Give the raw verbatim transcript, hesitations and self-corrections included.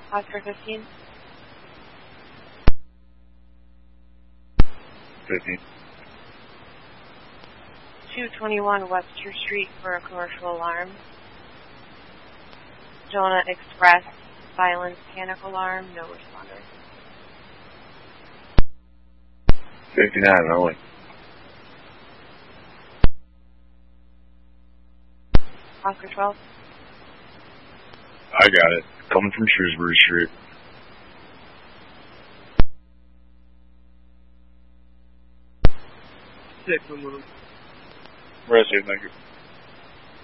Oscar fifteen. fifteen. two twenty-one Webster Street for a commercial alarm. Jonah Express, silence panic alarm, no responder. fifty-nine only. Oscar twelve. I got it. Coming from Shrewsbury Street. Six, one with him. Rest here, thank you.